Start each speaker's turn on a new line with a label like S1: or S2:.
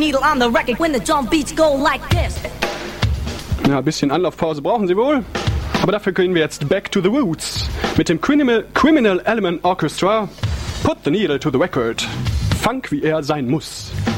S1: needle on the record when the drum beats go like this.
S2: Ja, ein bisschen Anlaufpause brauchen Sie wohl. Aber dafür gehen wir jetzt back to the roots. Mit dem Criminal Element Orchestra. Put the needle to the record. Funk, wie er sein muss.